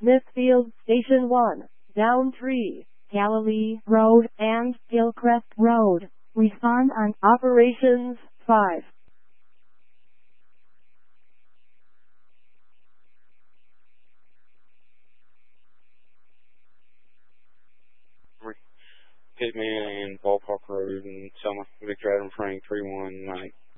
Smithfield Station 1, Downtree, Galilee Road, and Hillcrest Road. Respond on Operations 5. Pitman and Ballpark Road and Selma. Victor Adam Frank 319.